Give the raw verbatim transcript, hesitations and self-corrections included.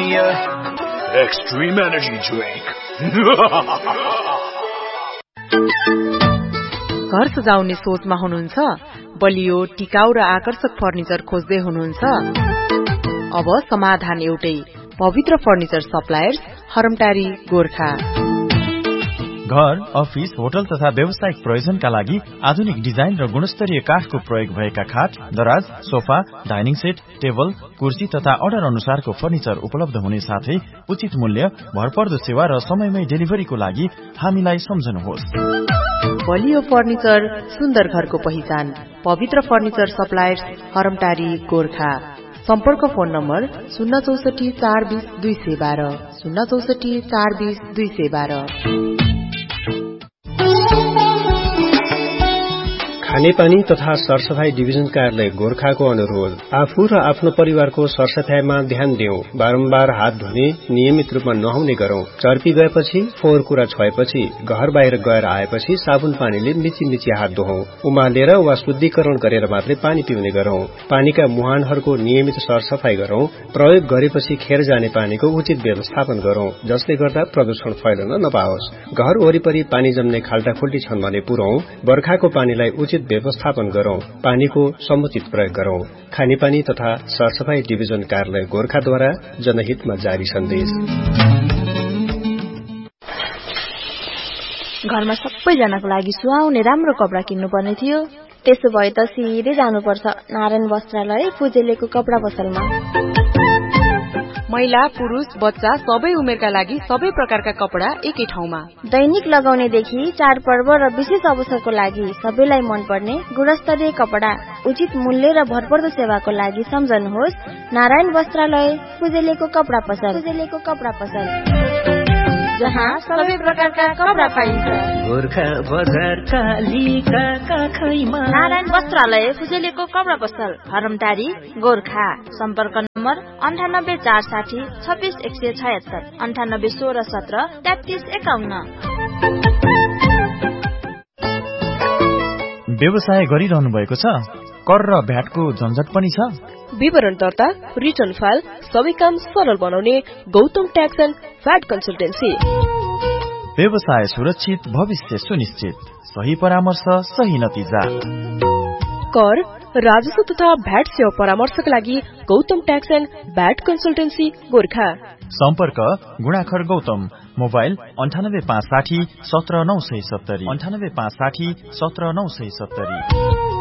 Extreme Energy Drink. घर सजाउने सोचमा हुनुहुन्छ? बलियो, टिकाउ र आकर्षक फर्निचर खोज्दै हुनुहुन्छ? अब समाधान एउटै, पवित्र फर्निचर सप्लायर्स, हरमटारी, गोरखा। घर, अफिस, होटल तथा व्यावसायिक प्रयोजनका लागि आधुनिक डिजाइन र गुणस्तरीय काठको प्रयोग भएका खाट, दराज, सोफा, डाइनिङ सेट, टेबल, कुर्सी तथा अर्डर अनुसारको फर्निचर उपलब्ध हुने साथै उचित मूल्य, भरपर्दो सेवा र समयमै डेलिभरीको लागि हामीलाई सम्झनुहोस्। बलियो फर्निचर, सुन्दर घरको पहिचान, पवित्र फर्निचर सप्लायर्स, हरमटारी, गोरखा। सम्पर्क फोन नम्बर शून्य चौसठी चार बीस दुई सय बाह्र शून्य चौसठी चार बीस दुई सय बाह्र। खानेपानी तथा सरसफाई डिभिजन कार्यालय गोरखाको अनुरोध, आफू र आफ्नो परिवारको सरसफाईमा ध्यान दिउँ। बारम्बार हात धुने नियमित रूपमा नहुने गरौं। चर्पी गएपछि, फोहोर कुरा छोएपछि, घर बाहिर गएर आएपछि साबुन पानीले मिची मिची हात धुऔं। उमालेर वा शुद्धिकरण गरेर मात्रै पानी पिउने गरौं। पानीका मुहानहरूको नियमित सरसफाई गरौं। प्रयोग गरेपछि खेर जाने पानीको उचित व्यवस्थापन गरौं, जसले गर्दा प्रदूषण फैलन नपाओस्। घर वरिपरि पानी जम्ने खाल्टाखुल्टी छन् भने पुरौं। बर्खाको पानीलाई उचित व्यवस्थापन गरौं। पानीको समुचित प्रयोग गरौं। खानेपानी तथा सरसफाई डिभिजन कार्यालय गोरखाद्वारा जनहितमा जारी सन्देश। घरमा सबैजनाको लागि सुहाउने राम्रो कपडा किन्नुपर्ने थियो। त्यसो भए त सिधै जानुपर्छ नारायण वस्त्रालय फुजेलेको कपडा पसलमा। महिला, पुरुष, बच्चा सबै उमेरका लागि सबै प्रकारका कपडा एकै ठाउँमा। दैनिक लगाउनेदेखि चाडपर्व र विशेष अवसरको लागि सबैलाई मनपर्ने गुणस्तरीय कपडा, उचित मूल्य र भरपर्दो सेवाको लागि सम्झनुहोस् नारायण वस्त्रालय फुजेलेको कपडा पसल। फुजेलेको कपडा पसल जहाँ सबै प्रकारका कपडा पाइन्छ। गोरखा बजार कालीका काखैमा नारायण वस्त्रालय फुजेलेको कपडा पसल, हरमटारी, गोरखा। सम्पर्क नम्बर अन्ठानब्बे चार साठी छब्बीस एक सय छयत्तर अन्ठानब्बे सोह्र सत्र तेत्तीस एकाउन्न। व्यवसाय गरिरहनु भएको छ? कर र भ्याटको झन्झट पनि छ? विवरण दर्ता, रिटर्न फाइल सबै काम सरल बनाउने Gautam tax and VAT consultancy. व्यवसाय सुरक्षित, भविष्य सुनिश्चित, सही परामर्श, सही नतिजा। कर, राजस्व तथा भ्याट सेवा परामर्शका लागि Gautam tax and VAT consultancy Gorkha. सम्पर्क गुणाखर गौतम, मोबाइल अन्ठानब्बे पाँच साठी सत्र नौ सय सत्तरी अन्ठानब्बे पाँच साठी सत्र नौ सय सत्तरी।